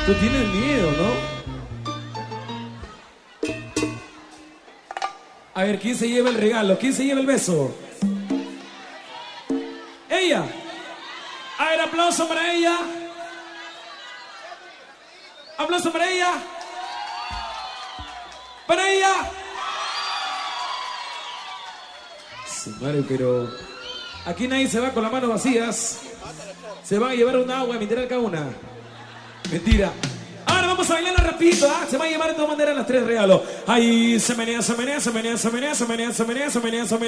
Tú tienes miedo, ¿no? A ver, ¿quién se lleva el regalo? ¿Quién se lleva el beso? ¡Ella! A ver, aplauso para ella. Aplauso para ella. Para ella. Sí, madre, pero aquí nadie se va con las manos vacías. Se van a llevar un agua mineral cada una. Mentira. Ahora vamos a bailar rapidito, ¿ah? Se va a llevar de todas maneras las tres regalos. Ahí se menea, se menea, se menea, se menea, se menea, se menea, se menea, se menea.